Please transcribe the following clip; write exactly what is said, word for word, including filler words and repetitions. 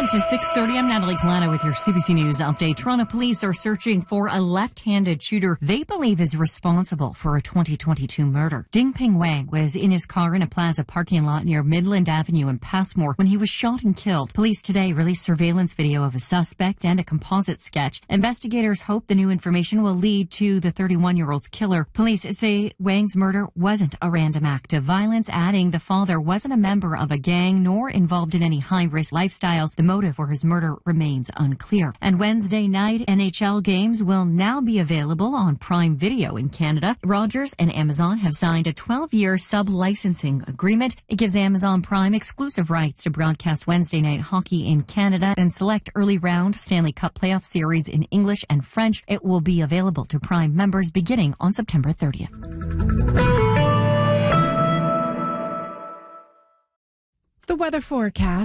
Back to six thirty. I'm Natalie Colano with your C B C News update. Toronto police are searching for a left-handed shooter they believe is responsible for a twenty twenty-two murder. Dingping Wang was in his car in a plaza parking lot near Midland Avenue in Passmore when he was shot and killed. Police today released surveillance video of a suspect and a composite sketch. Investigators hope the new information will lead to the thirty-one-year-old's killer. Police say Wang's murder wasn't a random act of violence, adding the father wasn't a member of a gang nor involved in any high-risk lifestyles. The motive for his murder remains unclear. And Wednesday night N H L games will now be available on Prime Video in Canada. Rogers and Amazon have signed a twelve-year sub-licensing agreement. It gives Amazon Prime exclusive rights to broadcast Wednesday night hockey in Canada and select early round Stanley Cup playoff series in English and French. It will be available to Prime members beginning on September thirtieth. The weather forecast.